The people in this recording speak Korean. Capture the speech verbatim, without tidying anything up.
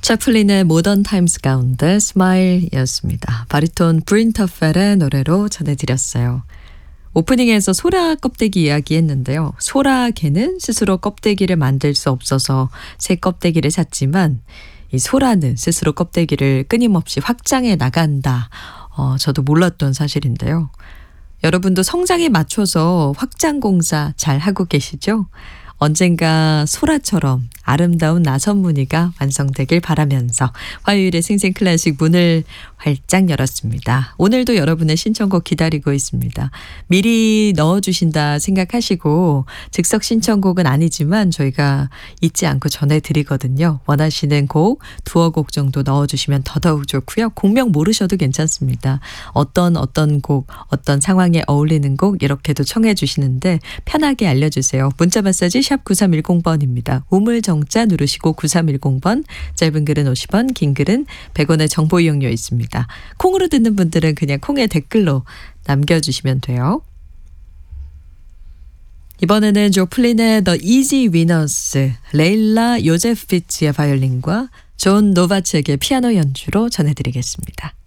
채플린의 모던 타임스 가운데 스마일이었습니다. 바리톤 브린터펠의 노래로 전해드렸어요. 오프닝에서 소라 껍데기 이야기했는데요. 소라 개는 스스로 껍데기를 만들 수 없어서 새 껍데기를 샀지만 이 소라는 스스로 껍데기를 끊임없이 확장해 나간다. 어, 저도 몰랐던 사실인데요. 여러분도 성장에 맞춰서 확장 공사 잘 하고 계시죠? 언젠가 소라처럼 아름다운 나선 무늬가 완성되길 바라면서 화요일의 생생 클래식 문을 활짝 열었습니다. 오늘도 여러분의 신청곡 기다리고 있습니다. 미리 넣어주신다 생각하시고 즉석 신청곡은 아니지만 저희가 잊지 않고 전해드리거든요. 원하시는 곡 두어 곡 정도 넣어주시면 더더욱 좋고요. 곡명 모르셔도 괜찮습니다. 어떤 어떤 곡, 어떤 상황에 어울리는 곡 이렇게도 청해 주시는데 편하게 알려주세요. 문자 메시지 샵 구삼일공 번입니다. 우물정자 누르시고 구삼일공 번, 짧은 글은 오십 원, 긴 글은 백 원의 정보 이용료 있습니다. 콩으로 듣는 분들은 그냥 콩에 댓글로 남겨주시면 돼요. 이번에는 조플린의 The Easy Winners, 레일라 요제피치의 바이올린과 존 노바첵의 피아노 연주로 전해드리겠습니다.